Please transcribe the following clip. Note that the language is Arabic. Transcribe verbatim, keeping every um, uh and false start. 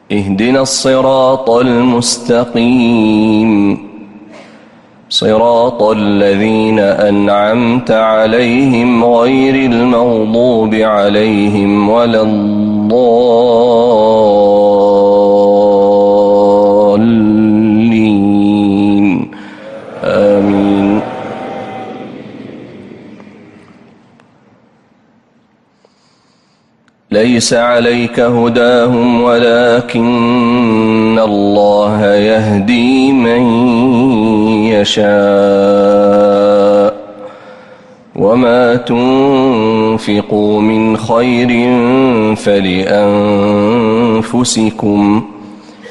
اهدنا الصراط المستقيم صراط الذين أنعمت عليهم غير المغضوب عليهم ولا الضالين آمين. ليس عليك هداهم ولكن الله يهدي من يشاء وما تنفقوا من خير فلأنفسكم